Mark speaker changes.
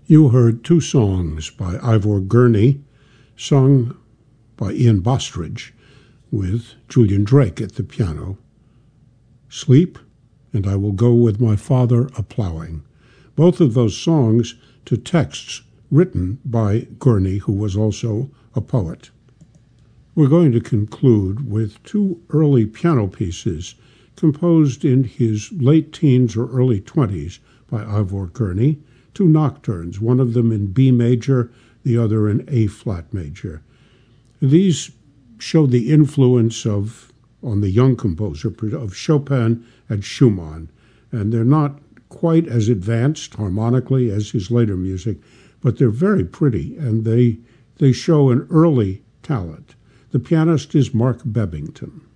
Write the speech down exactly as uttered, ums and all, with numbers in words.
Speaker 1: You heard two songs by Ivor Gurney, sung by Ian Bostridge, with Julian Drake at the piano. Sleep, and I Will Go With My Father A-Ploughing. Both of those songs to texts written by Gurney, who was also a poet. We're going to conclude with two early piano pieces composed in his late teens or early twenties by Ivor Gurney, two nocturnes, one of them in B major, the other in A-flat major. These show the influence of, on the young composer, of Chopin and Schumann, and they're not quite as advanced harmonically as his later music, but they're very pretty, and they they show an early talent. The pianist is Mark Bebbington.